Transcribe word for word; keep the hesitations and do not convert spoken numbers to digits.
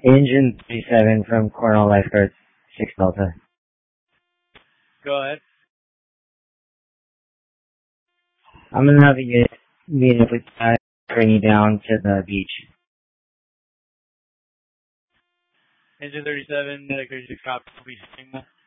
Engine thirty-seven from Cornell Lifeguard six Delta. Go ahead. I'm gonna have a unit meet up with guys, bring you down to the beach. Engine thirty-seven, uh, crazy cop, will be seeing that.